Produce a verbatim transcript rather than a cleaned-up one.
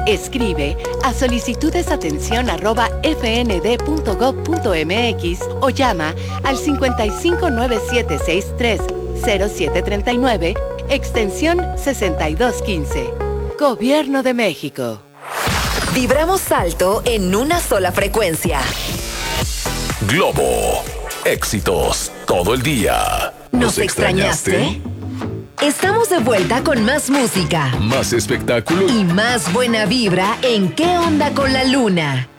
Escribe a solicitudesatención arroba fnd.gov.mx o llama al cincuenta y cinco nueve siete sesenta y tres cero siete treinta y nueve, extensión sesenta y dos quince. Gobierno de México. Vibramos alto en una sola frecuencia. Globo. Éxitos todo el día. ¿Nos extrañaste? Estamos de vuelta con más música Más espectáculo y más buena vibra en ¿Qué onda con la luna?